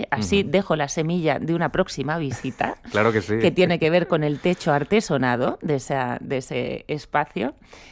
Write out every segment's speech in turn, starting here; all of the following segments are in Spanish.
así dejo la semilla de una próxima visita. Claro que sí. Que tiene que ver con el techo artesonado de ese espacio.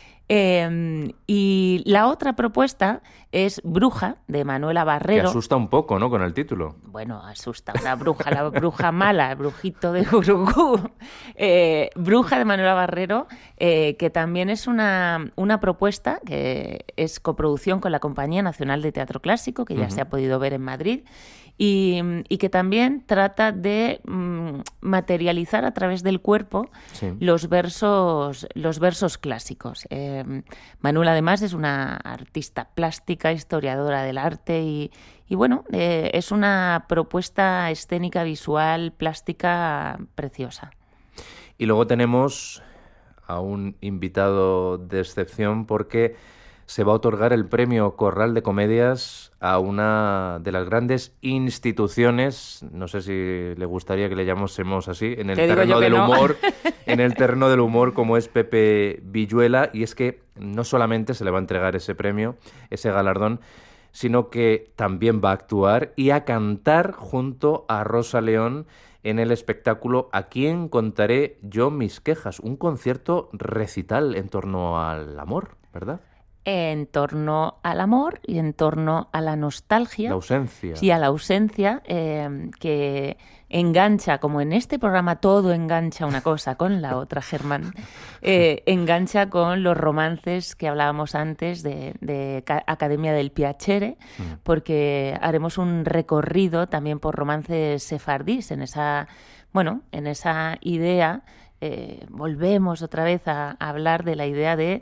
Y la otra propuesta es Bruja, de Manuela Barrero. Que asusta un poco, ¿no?, con el título. Bueno, asusta una bruja, la bruja mala, el brujito de Uruguay. Bruja, de Manuela Barrero, que también es una propuesta que es coproducción con la Compañía Nacional de Teatro Clásico, que ya se ha podido ver en Madrid, y que también trata de materializar a través del cuerpo los versos clásicos. Manuela, además, es una artista plástica, historiadora del arte y bueno, es una propuesta escénica, visual, plástica preciosa. Y luego tenemos a un invitado de excepción porque se va a otorgar el premio Corral de Comedias a una de las grandes instituciones, no sé si le gustaría que le llamásemos así, en el terreno del humor, en el terreno del humor, como es Pepe Villuela, y es que no solamente se le va a entregar ese premio, ese galardón, sino que también va a actuar y a cantar junto a Rosa León en el espectáculo ¿A quién contaré yo mis quejas? Un concierto recital en torno al amor, ¿verdad? En torno al amor y en torno a la nostalgia. La ausencia. Sí, a la ausencia, que engancha, como en este programa todo engancha una cosa con la otra, Germán, engancha con los romances que hablábamos antes de Academia del Piacere, porque haremos un recorrido también por romances sefardíes, en esa idea, volvemos otra vez a hablar de la idea de,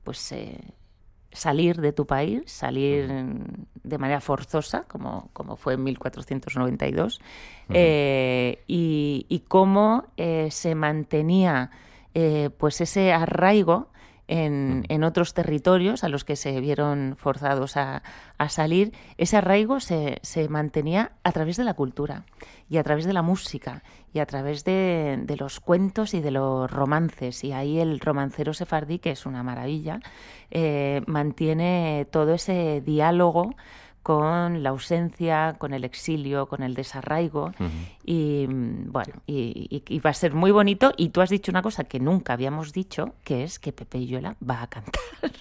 salir de tu país, salir de manera forzosa, como fue en 1492, y cómo se mantenía ese arraigo en otros territorios a los que se vieron forzados a salir. Ese arraigo se mantenía a través de la cultura y a través de la música y a través de los cuentos y de los romances. Y ahí el romancero sefardí, que es una maravilla, mantiene todo ese diálogo con la ausencia, con el exilio, con el desarraigo. Y bueno, y va a ser muy bonito. Y tú has dicho una cosa que nunca habíamos dicho, que es que Pepe Villuela va a cantar.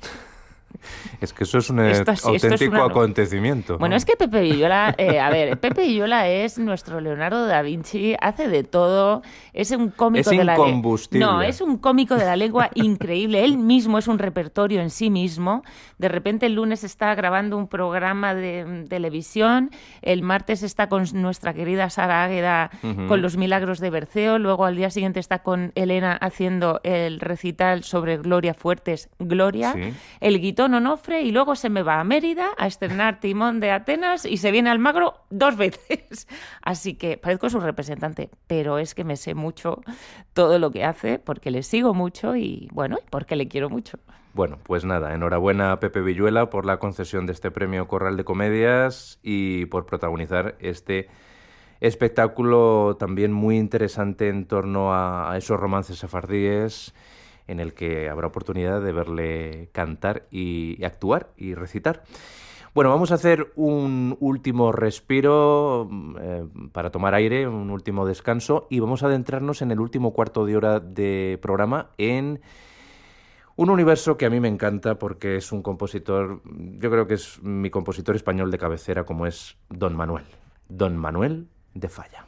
Es que eso es un auténtico acontecimiento. Bueno, es que Pepe Villuela, Pepe Villuela es nuestro Leonardo da Vinci, hace de todo, es un cómico de la lengua. Es incombustible. No, es un cómico de la lengua increíble. Él mismo es un repertorio en sí mismo. De repente el lunes está grabando un programa de televisión, el martes está con nuestra querida Sara Águeda con Los Milagros de Berceo, luego al día siguiente está con Elena haciendo el recital sobre Gloria Fuertes, Gloria, el Guitón Onofre, y luego se me va a Mérida a estrenar Timón de Atenas y se viene a Almagro 2 veces. Así que parezco su representante, pero es que me sé mucho todo lo que hace porque le sigo mucho y bueno, porque le quiero mucho. Bueno, pues nada, enhorabuena a Pepe Villuela por la concesión de este premio Corral de Comedias y por protagonizar este espectáculo también muy interesante en torno a esos romances sefardíes, en el que habrá oportunidad de verle cantar y actuar y recitar. Bueno, vamos a hacer un último respiro para tomar aire, un último descanso, y vamos a adentrarnos en el último cuarto de hora de programa en un universo que a mí me encanta porque es un compositor, yo creo que es mi compositor español de cabecera, como es Don Manuel de Falla.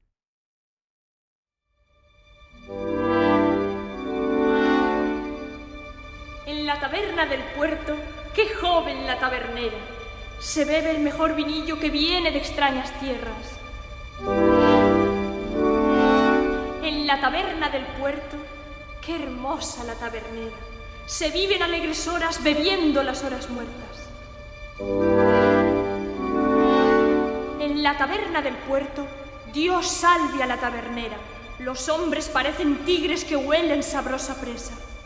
En la taberna del puerto, qué joven la tabernera, se bebe el mejor vinillo que viene de extrañas tierras. En la taberna del puerto, qué hermosa la tabernera, se viven alegres horas bebiendo las horas muertas. En la taberna del puerto, Dios salve a la tabernera, los hombres parecen tigres que huelen sabrosa presa.